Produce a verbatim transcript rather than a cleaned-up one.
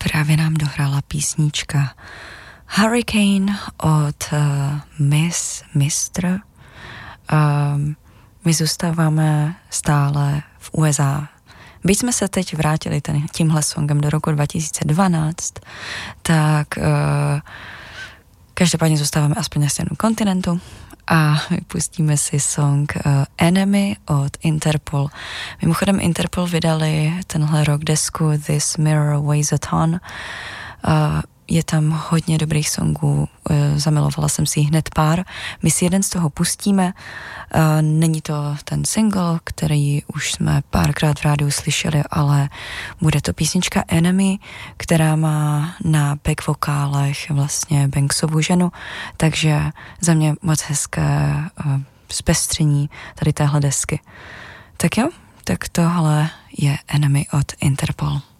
právě nám dohrála písnička Hurricane od uh, Miss Mistr. Um, my zůstáváme stále v U S A. Byť jsme se teď vrátili ten, tímhle songem do roku dva tisíce dvanáct, tak uh, každopádně zůstáváme aspoň na stejném kontinentu a pustíme si song uh, Enemy od Interpol. Mimochodem Interpol vydali tenhle rok desku This Mirror Weighs a Ton. Uh, je tam hodně dobrých songů, uh, zamilovala jsem si jich hned pár. My si jeden z toho pustíme. Uh, není to ten single, který už jsme párkrát v rádiu slyšeli, ale bude to písnička Enemy, která má na back vokálech vlastně Banksovu ženu, takže za mě moc hezké uh, zpestření tady téhle desky. Tak jo, tak tohle je Enemy od Interpol.